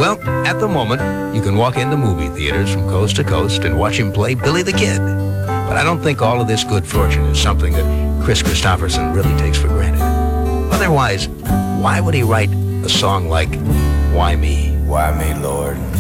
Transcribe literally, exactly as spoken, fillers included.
Well, at the moment, you can walk into movie theaters from coast to coast and watch him play Billy the Kid. But I don't think all of this good fortune is something that Chris Christopherson really takes for granted. Otherwise, why would he write a song like Why Me? Why me, Lord?